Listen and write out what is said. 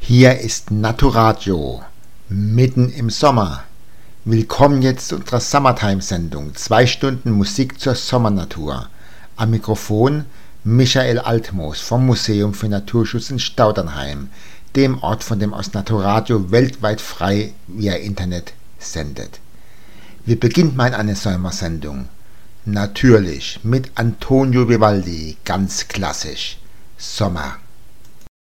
Hier ist Naturadio, mitten im Sommer. Willkommen jetzt zu unserer Summertime-Sendung. 2 Stunden Musik zur Sommernatur. Am Mikrofon Michael Altmoos vom Museum für Naturschutz in Staudernheim, dem Ort, von dem aus Naturadio weltweit frei via Internet sendet. Wie beginnt man eine Sommersendung? Natürlich mit Antonio Vivaldi, ganz klassisch. Sommer.